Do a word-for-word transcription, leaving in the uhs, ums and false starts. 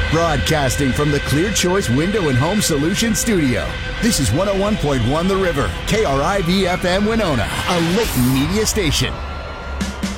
Broadcasting from the Clear Choice Window and Home Solutions studio. This is one oh one point one The River, K R I V F M Winona, a Layton media station.